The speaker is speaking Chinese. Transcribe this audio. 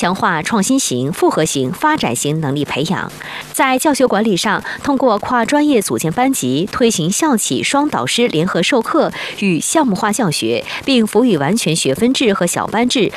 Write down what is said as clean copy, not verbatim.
强化创新型、复合型、发展型能力培养。在教学管理上，通过跨专业组建班级，推行校企双导师联合授课与项目化教学，并辅以完全学分制和小班制